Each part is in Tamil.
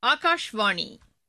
ஆகாஷ்வாணி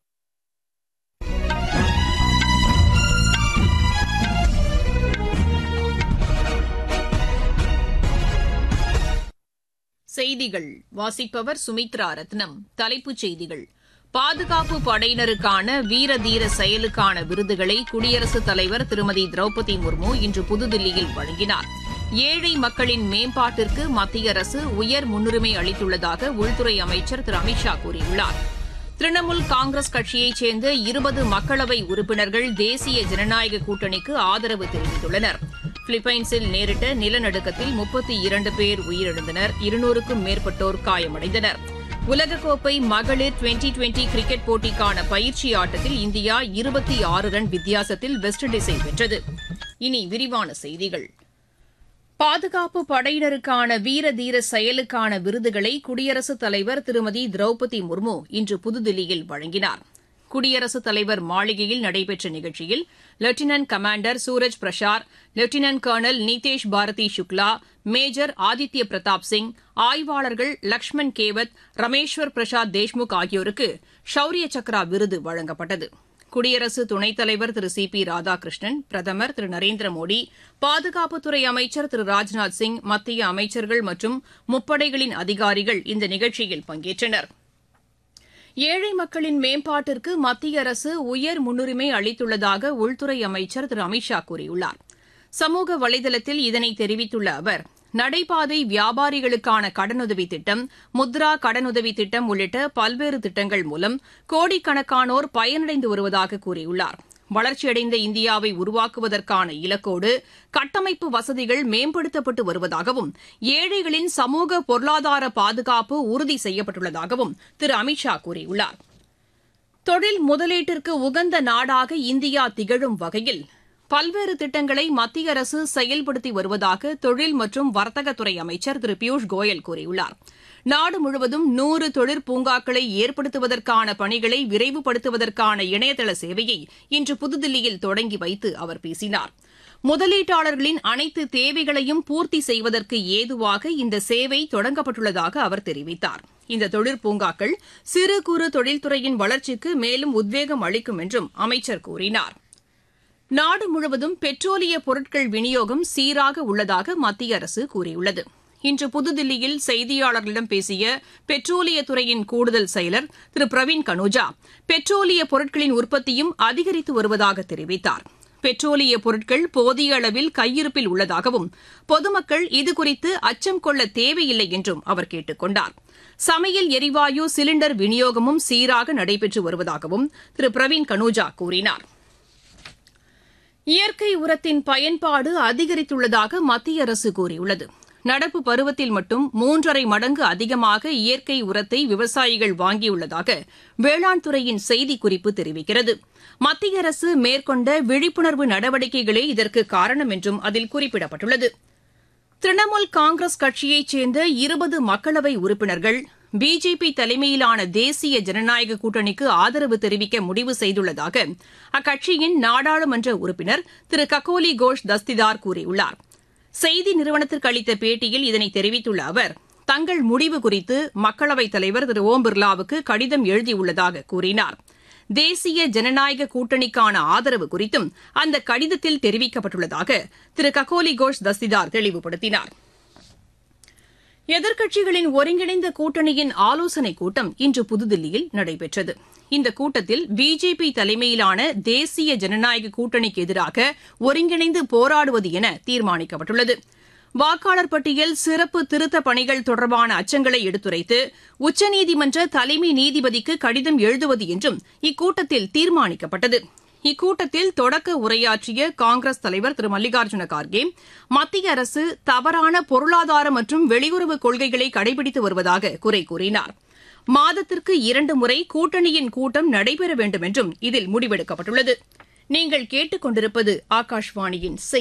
செய்திகள் வாசிப்பவர் சுமித்ரா ரத்னம். தலைப்புச் செய்திகள்: பாதுகாப்பு படையினருக்கான வீர தீர செயலுக்கான விருதுகளை குடியரசுத் தலைவர் திருமதி திரௌபதி முர்மு இன்று புதுதில்லியில் வழங்கினார். ஏழை மக்களின் மேம்பாட்டிற்கு மத்திய அரசு உயர் முன்னுரிமை அளித்துள்ளதாக உள்துறை அமைச்சர் திரு அமித் ஷா கூறியுள்ளார். திரிணாமுல் காங்கிரஸ் கட்சியைச் சேர்ந்த 20 மக்களவை உறுப்பினர்கள் தேசிய ஜனநாயக கூட்டணிக்கு ஆதரவு தெரிவித்துள்ளனர். பிலிப்பைன்ஸில் நேரிட்ட நிலநடுக்கத்தில் 32 பேர் உயிரிழந்தனர். 200க்கும் மேற்பட்டோர் காயமடைந்தனர். உலகக்கோப்பை மகளிர் டுவெண்டி கிரிக்கெட் போட்டிக்கான பயிற்சி ஆட்டத்தில் இந்தியா 26 ரன் வித்தியாசத்தில் வெஸ்ட் இண்டீஸை வென்றது. இனி விரிவான செய்திகள். பாதுகாப்பு படையினருக்கான வீர தீர செயலுக்கான விருதுகளை குடியரசுத் தலைவர் திருமதி திரௌபதி முர்மு இன்று புதுதில்லியில் வழங்கினார். குடியரசுத் தலைவர் மாளிகையில் நடைபெற்ற நிகழ்ச்சியில் lieutenant commander Suraj Prasar, lieutenant colonel Nitesh Bharathi Shukla, major Aditya Pratap Singh, ஆய்வாளர்கள் லக்ஷ்மண் கேவத், ரமேஸ்வர் பிரசாத் தேஷ்முக் ஆகியோருக்கு ஷௌரிய சக்ரா விருது வழங்கப்பட்டது. குடியரசு துணைத் தலைவர் திரு சி பி ராதாகிருஷ்ணன், பிரதமர் திரு நரேந்திர மோடி, பாதுகாப்புத்துறை அமைச்சர் திரு ராஜ்நாத் சிங், மத்திய அமைச்சர்கள் மற்றும் முப்படைகளின் அதிகாரிகள் இந்த நிகழ்ச்சியில் பங்கேற்றனர். ஏழை மக்களின் மேம்பாட்டிற்கு மத்திய அரசு உயர் முன்னுரிமை அளித்துள்ளதாக உள்துறை அமைச்சர் திரு அமித் ஷா கூறியுள்ளார். சமூக வலைதளத்தில் இதனை தெரிவித்துள்ள அவர், நடைபாதை வியாபாரிகளுக்கான கடனுதவி திட்டம், முத்ரா கடனுதவி திட்டம் உள்ளிட்ட பல்வேறு திட்டங்கள் மூலம் கோடிக்கணக்கானோர் பயனடைந்து வருவதாக கூறியுள்ளார். வளர்ச்சியடைந்த இந்தியாவை உருவாக்குவதற்கான இலக்கோடு கட்டமைப்பு வசதிகள் மேம்படுத்தப்பட்டு வருவதாகவும், ஏழைகளின் சமூக பொருளாதார பாதுகாப்பு உறுதி செய்யப்பட்டுள்ளதாகவும் திரு அமித் ஷா கூறியுள்ளார். தொழில் முதலீட்டிற்கு உகந்த நாடாக இந்தியா திகழும் வகையில் பல்வேறு திட்டங்களை மத்திய அரசு செயல்படுத்தி வருவதாக தொழில் மற்றும் வர்த்தகத்துறை அமைச்சர் திரு பியூஷ் கோயல் கூறியுள்ளார். நாடு முழுவதும் 100 தொழிற்பூங்காக்களை ஏற்படுத்துவதற்கான பணிகளை விரைவுபடுத்துவதற்கான இணையதள சேவையை இன்று புதுதில்லியில் தொடங்கி வைத்து அவர் பேசினார். முதலீட்டாளர்களின் அனைத்து தேவைகளையும் பூர்த்தி செய்வதற்கு ஏதுவாக இந்த சேவை தொடங்கப்பட்டுள்ளதாக அவர் தெரிவித்தார். இந்த தொழிற்பூங்காக்கள் சிறு குறு தொழில்துறையின் வளர்ச்சிக்கு மேலும் உத்வேகம் அளிக்கும் என்றும் அமைச்சர் கூறினார். நாடு முழுவதும் பெட்ரோலிய பொருட்கள் விநியோகம் சீராக உள்ளதாக மத்திய அரசு கூறியுள்ளது. இன்று புதுதில்லியில் செய்தியாளர்களிடம் பேசிய பெட்ரோலியத்துறையின் கூடுதல் செயலர் திரு பிரவீன் கனோஜா, பெட்ரோலிய பொருட்களின் உற்பத்தியும் அதிகரித்து வருவதாக தெரிவித்தார். பெட்ரோலிய பொருட்கள் போதிய அளவில் கையிருப்பில் உள்ளதாகவும், பொதுமக்கள் இதுகுறித்து அச்சம் கொள்ள தேவையில்லை என்றும் அவர் கேட்டுக் கொண்டார். சமையல் எரிவாயு சிலிண்டர் விநியோகமும் சீராக நடைபெற்று வருவதாகவும் திரு பிரவீன் கனோஜா கூறினார். இயற்கை உரத்தின் பயன்பாடு அதிகரித்துள்ளதாக மத்திய அரசு கூறியுள்ளது. நடப்பு பருவத்தில் மட்டும் 3.5 மடங்கு அதிகமாக இயற்கை உரத்தை விவசாயிகள் வாங்கியுள்ளதாக வேளாண் துறையின் செய்திக்குறிப்பு தெரிவிக்கிறது. மத்திய அரசு மேற்கொண்ட விழிப்புணர்வு நடவடிக்கைகளே இதற்கு காரணம் என்றும் அதில் குறிப்பிடப்பட்டுள்ளது. திரிணாமுல் காங்கிரஸ் கட்சியைச் சேர்ந்த 20 மக்களவை உறுப்பினர்கள் பிஜேபி தலைமையிலான தேசிய ஜனநாயக கூட்டணிக்கு ஆதரவு தெரிவிக்க முடிவு செய்துள்ளதாக அக்கட்சியின் நாடாளுமன்ற உறுப்பினர் திரு ககோலி கோஷ் தஸ்திதார் கூறியுள்ளார். செய்தி நிறுவனத்திற்கு அளித்த பேட்டியில் இதனை தெரிவித்துள்ள அவர், தங்கள் முடிவு குறித்து மக்களவைத் தலைவர் திரு ஓம் பிர்லாவுக்கு கடிதம் எழுதியுள்ளதாக கூறினார். தேசிய ஜனநாயக கூட்டணிக்கான ஆதரவு குறித்தும் அந்த கடிதத்தில் தெரிவிக்கப்பட்டுள்ளதாக திரு ககோலி கோஷ் தஸ்திதார் தெளிவுபடுத்தினார். எதிர்க்கட்சிகளின் ஒருங்கிணைந்த கூட்டணியின் ஆலோசனைக் கூட்டம் இன்று புதுதில்லியில் நடைபெற்றது. இந்த கூட்டத்தில் பிஜேபி தலைமையிலான தேசிய ஜனநாயக கூட்டணிக்கு எதிராக ஒருங்கிணைந்து போராடுவது என தீர்மானிக்கப்பட்டுள்ளது. வாக்காளர் பட்டியல் சிறப்பு திருத்தப் பணிகள் தொடர்பான அச்சங்களை எடுத்துரைத்து உச்சநீதிமன்ற தலைமை நீதிபதிக்கு கடிதம் எழுதுவது என்றும் இக்கூட்டத்தில் தீர்மானிக்கப்பட்டது. இக்கூட்டத்தில் தொடக்க உரையாற்றிய காங்கிரஸ் தலைவர் திரு மல்லிகார்ஜுன கார்கே, மத்திய அரசு தவறான பொருளாதார மற்றும் வெளியுறவு கொள்கைகளை கடைபிடித்து வருவதாக குறை கூறினார். மாதத்திற்கு 2 முறை கூட்டணியின் கூட்டம் நடைபெற வேண்டும் என்றும் இதில் முடிவெடுக்கப்பட்டுள்ளது. நீங்கள் கேட்டுக் கொண்டிருப்பது ஆகாஷ்வாணியின்